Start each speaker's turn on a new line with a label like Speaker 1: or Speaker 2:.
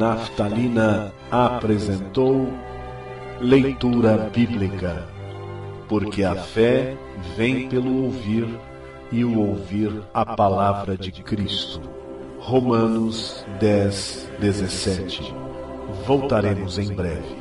Speaker 1: Naftalina apresentou Leitura Bíblica, porque a fé vem pelo ouvir e o ouvir a palavra de Cristo. Romanos 10:17. Voltaremos em breve.